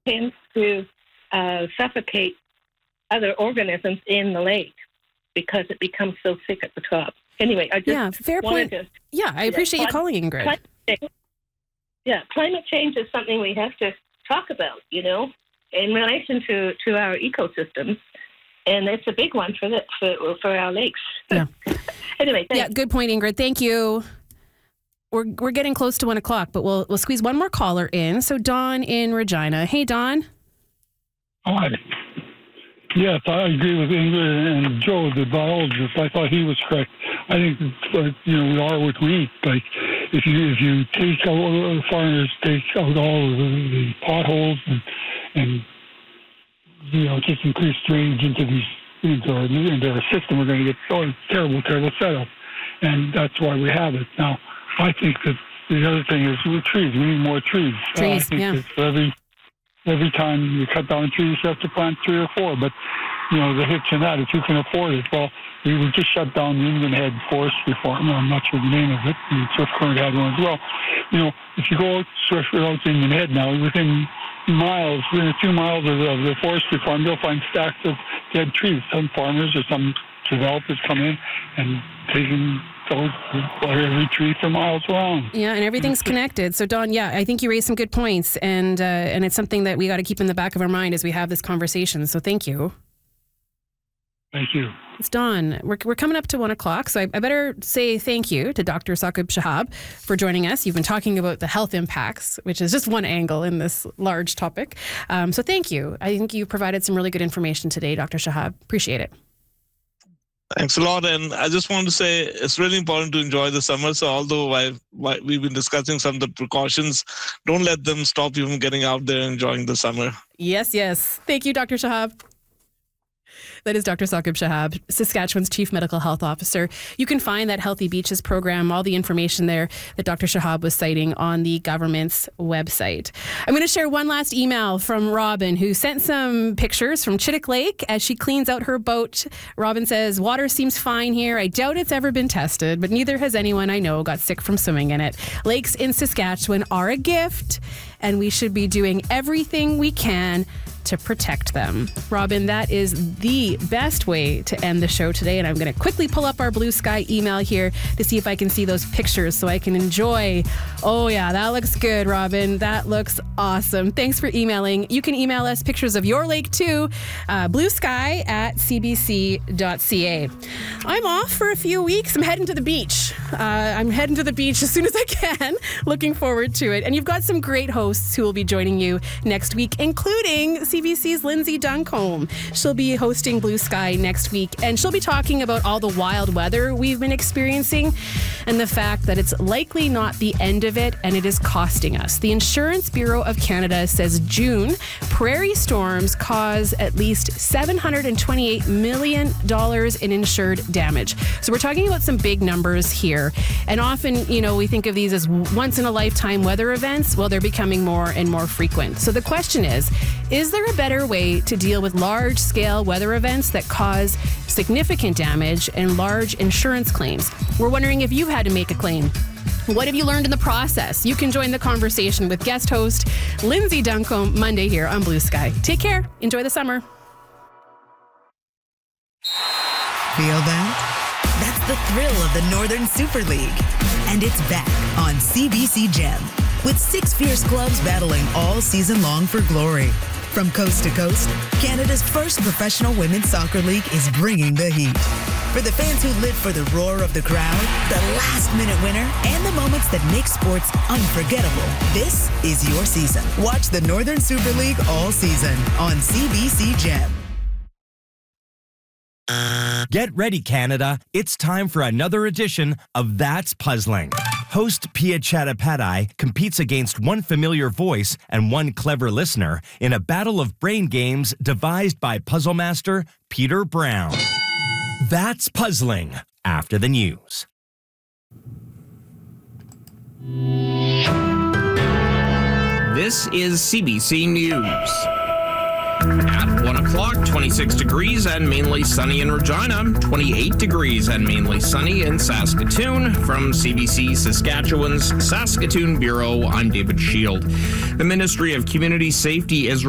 tends to suffocate other organisms in the lake because it becomes so thick at the top. Anyway, I just fair point. I appreciate you calling, Ingrid. Climate change is something we have to talk about, in relation to our ecosystems, and it's a big one for our lakes. Yeah. Anyway, thanks. Yeah, good point, Ingrid. Thank you. We're getting close to 1 o'clock, but we'll squeeze one more caller in. So Don in Regina. Hey, Don. Hi. Yes, I agree with Ingrid and Joe, the biologist. I thought he was correct. I think we are what we eat. Like if you take out farmers, take out all of the potholes and just increase drainage into our system, we're going to get a terrible setup, and that's why we have it now. I think that the other thing is with trees. We need more trees. I think that every time you cut down trees, you have to plant 3 or 4. But, the hitch in that, if you can afford it, well, we would just shut down the Indian Head Forest Reform. I'm not sure the name of it. And Swift Current had one as well. If you go out to Indian Head now, within a few miles of the forest reform, you'll find stacks of dead trees. Some farmers or some developers come in and taking every tree for miles around. Yeah, and everything's connected. So, Don, I think you raised some good points, and it's something that we got to keep in the back of our mind as we have this conversation. So, thank you. Thank you. It's Don. We're coming up to 1 o'clock, so I better say thank you to Dr. Saqib Shahab for joining us. You've been talking about the health impacts, which is just one angle in this large topic. So, thank you. I think you provided some really good information today, Dr. Shahab. Appreciate it. Thanks a lot. And I just want to say it's really important to enjoy the summer. So although we've been discussing some of the precautions, don't let them stop you from getting out there and enjoying the summer. Yes. Thank you, Dr. Shahab. That is Dr. Saqib Shahab, Saskatchewan's Chief Medical Health Officer. You can find that Healthy Beaches program, all the information there that Dr. Shahab was citing on the government's website. I'm going to share one last email from Robin, who sent some pictures from Chittick Lake as she cleans out her boat. Robin says, water seems fine here. I doubt it's ever been tested, but neither has anyone I know got sick from swimming in it. Lakes in Saskatchewan are a gift, and we should be doing everything we can to protect them. Robin, that is the best way to end the show today. And I'm going to quickly pull up our Blue Sky email here to see if I can see those pictures so I can enjoy. Oh yeah, that looks good, Robin. That looks awesome. Thanks for emailing. You can email us pictures of your lake too. bluesky@cbc.ca. I'm off for a few weeks. I'm heading to the beach. I'm heading to the beach as soon as I can. Looking forward to it. And you've got some great hosts who will be joining you next week, including CBC's Lindsay Duncombe. She'll be hosting Blue Sky next week, and she'll be talking about all the wild weather we've been experiencing and the fact that it's likely not the end of it, and it is costing us. The Insurance Bureau of Canada says June prairie storms cause at least $728 million in insured damage. So we're talking about some big numbers here. And often, we think of these as once-in-a-lifetime weather events. Well, they're becoming more and more frequent. So the question is there a better way to deal with large-scale weather events that cause significant damage and large insurance claims? We're wondering if you've had to make a claim. What have you learned in the process? You can join the conversation with guest host Lindsay Duncombe Monday here on Blue Sky. Take care. Enjoy the summer. Feel that? That's the thrill of the Northern Super League. And it's back on CBC Gem with 6 fierce clubs battling all season long for glory. From coast to coast, Canada's first professional women's soccer league is bringing the heat. For the fans who live for the roar of the crowd, the last-minute winner, and the moments that make sports unforgettable, this is your season. Watch the Northern Super League all season on CBC Gem. Get ready, Canada. It's time for another edition of That's Puzzling. Host Pia Chattopadhyay competes against one familiar voice and one clever listener in a battle of brain games devised by puzzle master Peter Brown. That's Puzzling, after the news. This is CBC News. At 1 o'clock, 26 degrees and mainly sunny in Regina, 28 degrees and mainly sunny in Saskatoon. From CBC Saskatchewan's Saskatoon Bureau, I'm David Shield. The Ministry of Community Safety is